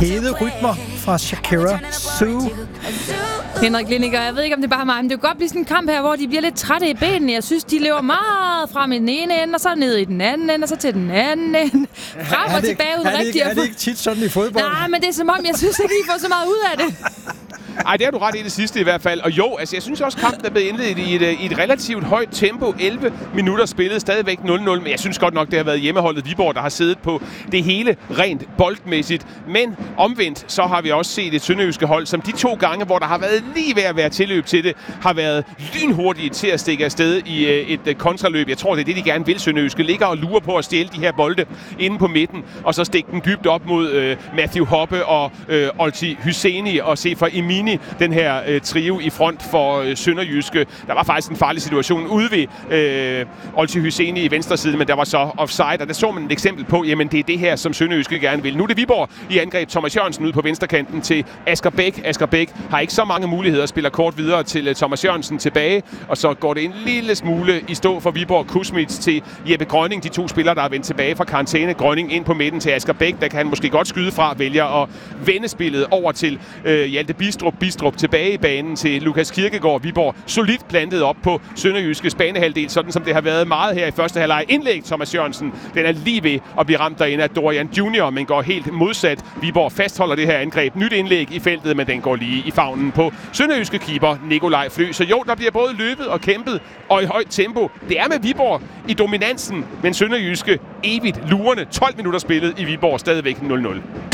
Hede rytmer fra Shakira. Zoo. Henrik Lindiger, jeg ved ikke, om det er bare mig, men det kan godt blive sådan en kamp her, hvor de bliver lidt trætte i benene. Jeg synes, de løber meget frem i den ene ende, og så ned i den anden ende, og så til den anden ende. Frem og tilbage ud rigtigt. Er det ikke tit sådan i fodbold? Nej, men det er som om, jeg synes ikke, I får så meget ud af det. Ej, det har du ret i det sidste i hvert fald. Og jo, altså jeg synes også, kampen er blevet indledt i et relativt højt tempo. 11 minutter spillet, stadigvæk 0-0. Men jeg synes godt nok, det har været hjemmeholdet Viborg, der har siddet på det hele rent boldmæssigt. Men omvendt, så har vi også set et sønderjyske hold, som de 2 gange, hvor der har været lige ved at være tilløb til det, har været lynhurtige til at stikke afsted i et kontraløb. Jeg tror, det er det, de gerne vil, sønderjyske. Ligger og lurer på at stjæle de her bolde inde på midten, og så stikke den dybt op mod Matthew Hoppe og Olti Hyseni og se for Emini, den her trio i front for Sønderjyske. Der var faktisk en farlig situation ude ved Olti Hyseni i venstre side, men der var så offside, og der så man et eksempel på, jamen det er det her, som Sønderjyske gerne vil. Nu er det Viborg i angreb. Thomas Jørgensen ude på venstrekanten til Asger Bæk. Asger Bæk har ikke så mange muligheder, spiller kort videre til Thomas Jørgensen tilbage, og så går det en lille smule i stå for Viborg. Kusmits til Jeppe Grønning, de 2 spillere, der er vendt tilbage fra karantæne. Grønning ind på midten til Asger Bæk, der kan han måske godt skyde fra, vælger at vende spillet over til Hjalte Bistrup tilbage i banen til Lukas Kirkegaard. Viborg solidt plantet op på Sønderjyskes banehalvdel, sådan som det har været meget her i første halvleg. Indlæg Thomas Jørgensen, den er lige ved at blive ramt derinde af Dorian Junior, men går helt modsat. Viborg fastholder det her angreb. Nyt indlæg i feltet, men den går lige i favnen på Sønderjyske keeper Nikolaj Flø. Så jo, der bliver både løbet og kæmpet og i højt tempo. Det er med Viborg i dominansen, men Sønderjyske evigt lurende. 12 minutter spillet i Viborg, stadigvæk 0-0.